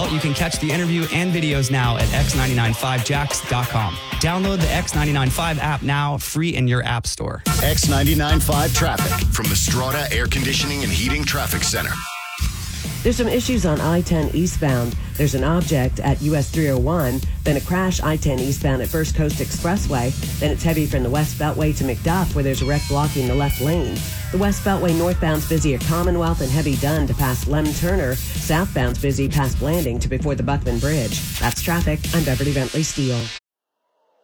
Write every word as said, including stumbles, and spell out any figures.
all, you can catch the interview and videos now at x nine nine five jacks dot com. Download the X nine nine five app now, free in your app store. X nine nine five traffic from the Strata Air Conditioning and Heating Traffic Center. There's some issues on I ten eastbound. There's an object at U S three oh one, then a crash I ten eastbound at First Coast Expressway. Then it's heavy from the West Beltway to McDuff, where there's a wreck blocking the left lane. The West Beltway northbound's busy at Commonwealth and heavy done to past Lem Turner. Southbound's busy past Blanding to before the Buckman Bridge. That's traffic. I'm Beverly Bentley Steele.